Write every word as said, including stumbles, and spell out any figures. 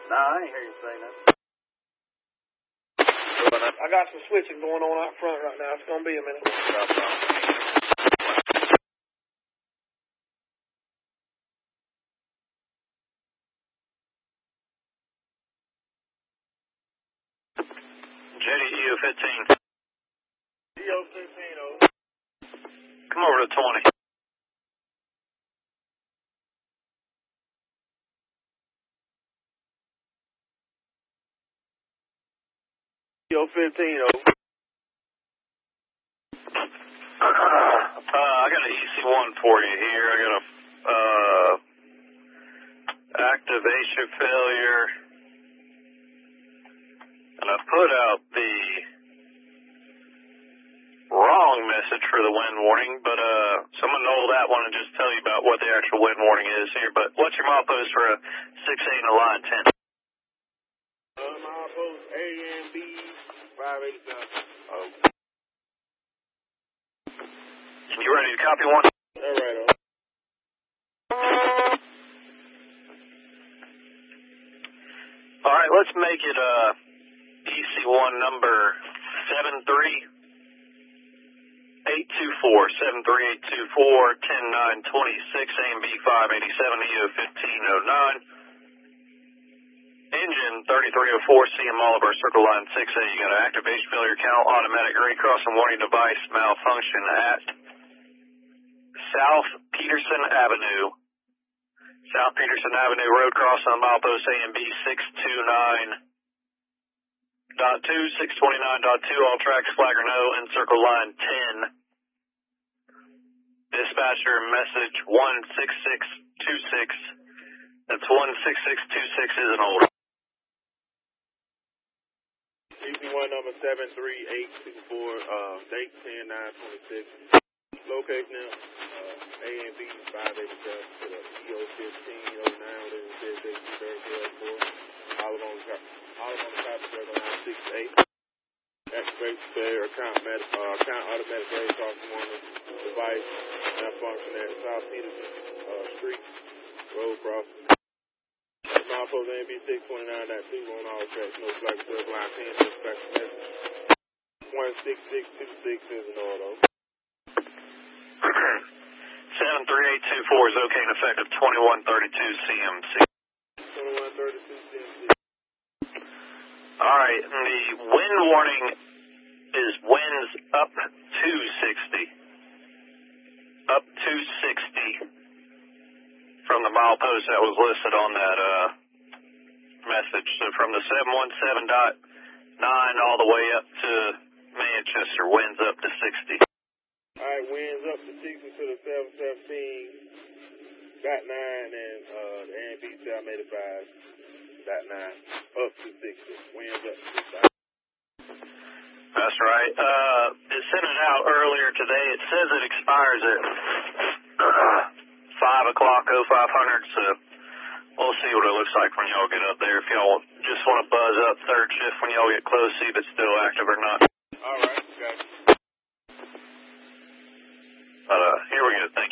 Nah, I ain't hear you say nothing. I got some switching going on out front right now. It's going to be a minute. Jetty E O fifteen. E O fifteen, oh. Come over to twenty. E O fifteen, oh. Uh, I got an E C one for you here. I got a uh, activation failure, and I put out the wrong message for the wind warning, but uh, so I'm gonna know that one and just tell you about what the actual wind warning is here. But what's your milepost for a six eight and a line ten? Uh, milepost A and B five eighty-seven. Oh. You ready to copy one? All right, oh. All right, let's make it uh, E C one number seven three eight two four, seven three eight two four, ten nine twenty-six, A and B five eighty-seven, E O fifteen oh nine. Engine thirty-three oh four, C M Oliver, Circle Line six A. You got an activation failure count, automatic grade crossing warning device malfunction at South Peterson Avenue. South Peterson Avenue, road cross on milepost A and B six two nine dot two, six twenty-nine dot two, all tracks flag or no, and circle line ten. Dispatcher message one six six two six. That's one six six two six is an order. E C one number seven three eight two four, uh, date ten nine twenty-six. Location now, uh, A and B five eighty-seven to the E O fifteen oh nine, whatever it says, eight two zero four. All on the all on the top of circle line six eight. Activation failure, account, med, uh, account automatic grade crossing warning device malfunction at South Peterson uh, Street, road crossing. Milepost A and B six twenty-nine dot two on all tracks, no flag, circle line ten, dispatch message. one six six two six is an auto. seven three eight two four is okay and effective twenty-one thirty-two C M C. twenty-one thirty-two C M C. Alright, and the wind warning is winds up to sixty. Up to sixty from the milepost that was listed on that uh, message. So from the seven one seven dot nine all the way up to Manchester, winds up to sixty. Alright, winds up to sixty to the seven seventeen dot nine and uh, the A and B seven eighty-five dot nine up to sixty. Winds up to sixty. That's right. Uh, it sent it out earlier today. It says it expires at uh, five o'clock, oh five hundred, so we'll see what it looks like when y'all get up there. If y'all just want to buzz up third shift when y'all get close, see if it's still active or not. Alright, okay. But uh, here we go. Thank